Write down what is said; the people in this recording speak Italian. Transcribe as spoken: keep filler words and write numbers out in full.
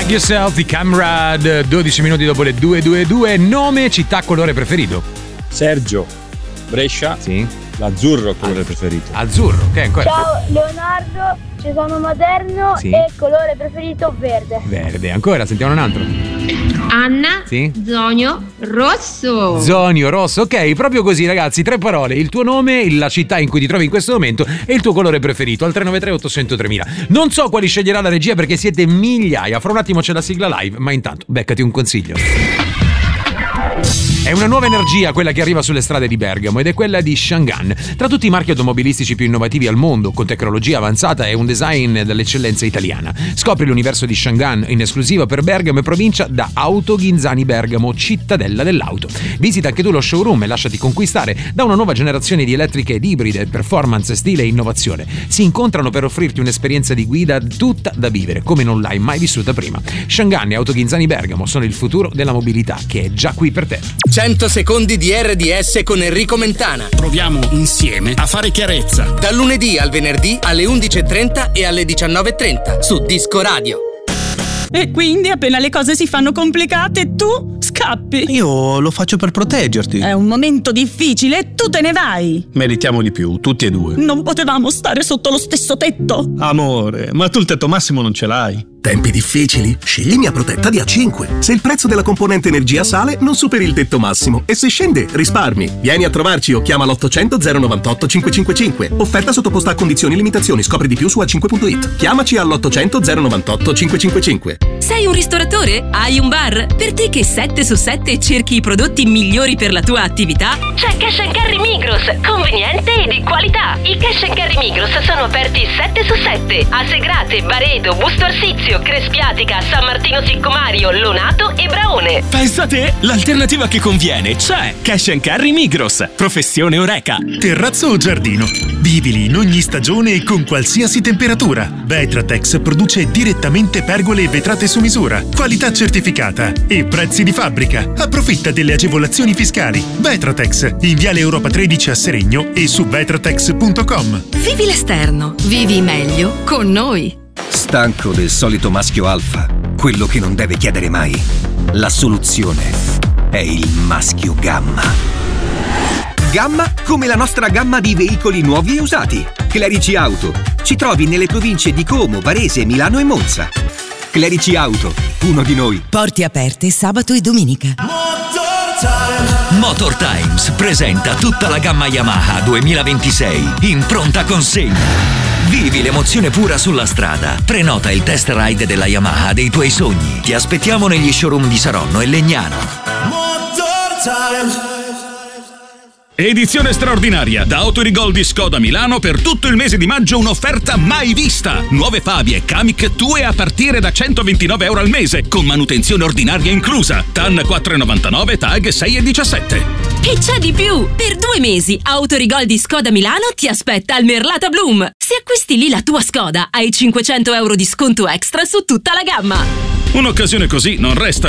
Like Yourself di Camrad, dodici minuti dopo le due e ventidue. Nome, città, colore preferito? Sergio, Brescia. Sì. L'azzurro colore preferito. Azzurro, ok, ancora. Ciao Leonardo, Cesano Maderno, sì. E colore preferito verde. Verde, ancora, sentiamo un altro. Anna, sì. Zonio, Rosso. Zonio, rosso, ok, proprio così ragazzi, tre parole, il tuo nome, la città in cui ti trovi in questo momento e il tuo colore preferito al tre nove tre otto zero zero tremila. Non so quali sceglierà la regia perché siete migliaia, fra un attimo c'è la sigla live, ma intanto beccati un consiglio. È una nuova energia quella che arriva sulle strade di Bergamo ed è quella di Shangan. Tra tutti i marchi automobilistici più innovativi al mondo, con tecnologia avanzata e un design dall'eccellenza italiana. Scopri l'universo di Shangan in esclusiva per Bergamo e provincia da Auto Ghinzani Bergamo, cittadella dell'auto. Visita anche tu lo showroom e lasciati conquistare da una nuova generazione di elettriche ed ibride, performance, stile e innovazione. Si incontrano per offrirti un'esperienza di guida tutta da vivere, come non l'hai mai vissuta prima. Shangan e Auto Ghinzani Bergamo sono il futuro della mobilità che è già qui per te. cento secondi di R D S con Enrico Mentana. Proviamo insieme a fare chiarezza. Dal lunedì al venerdì alle undici e trenta e alle diciannove e trenta su Disco Radio. E quindi appena le cose si fanno complicate tu scappi. Io lo faccio per proteggerti. È un momento difficile e tu te ne vai. Meritiamo di più, tutti e due. Non potevamo stare sotto lo stesso tetto? Amore, ma tu il tetto massimo non ce l'hai. Tempi difficili? Scegli Mia Protetta di A cinque. Se il prezzo della componente energia sale, non superi il tetto massimo e se scende, risparmi. Vieni a trovarci o chiama l'ottocento zero novantotto cinquecentocinquantacinque. Offerta sottoposta a condizioni e limitazioni. Scopri di più su a cinque punto it. Chiamaci all'ottocento zero novantotto cinquecentocinquantacinque. Sei un ristoratore? Hai un bar? Per te che sette su sette cerchi i prodotti migliori per la tua attività? C'è Cash and Carry Migros, conveniente e di qualità. I Cash and Carry Migros sono aperti sette su sette a Segrate, Baredo, Busto Arsizio, Crespiatica, San Martino Siccomario, Lonato e Braone. Pensa a te, l'alternativa che conviene c'è. Cash and Carry Migros, professione Oreca. Terrazzo o giardino? Vivili in ogni stagione e con qualsiasi temperatura. Vetratex produce direttamente pergole e vetrate su misura, qualità certificata e prezzi di fabbrica. Approfitta delle agevolazioni fiscali. Vetratex, in Viale Europa tredici a Seregno e su vetratex punto com. Vivi l'esterno, vivi meglio con noi. Stanco del solito maschio alfa, quello che non deve chiedere mai. La soluzione è il maschio gamma. Gamma come la nostra gamma di veicoli nuovi e usati. Clerici Auto. Ci trovi nelle province di Como, Varese, Milano e Monza. Clerici Auto, uno di noi. Porte aperte sabato e domenica. Motor Times presenta tutta la gamma Yamaha duemilaventisei in pronta consegna. Vivi l'emozione pura sulla strada. Prenota il test ride della Yamaha dei tuoi sogni. Ti aspettiamo negli showroom di Saronno e Legnano. Edizione straordinaria da Autorigol di Skoda Milano per tutto il mese di maggio, un'offerta mai vista. Nuove Fabie Kamiq Tue a partire da centoventinove euro al mese con manutenzione ordinaria inclusa. T A N quattro e novantanove, Tag sei e diciassette. E c'è di più! Per due mesi Autorigol di Skoda Milano ti aspetta al Merlata Bloom. Se acquisti lì la tua Skoda hai cinquecento euro di sconto extra su tutta la gamma. Un'occasione così non resta